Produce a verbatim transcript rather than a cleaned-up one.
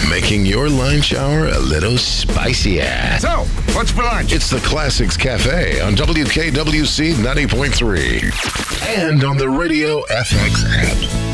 making your line shower a little spicier. So, what's for lunch? It's the Classics Cafe on W K W C ninety point three and on the Radio F X app.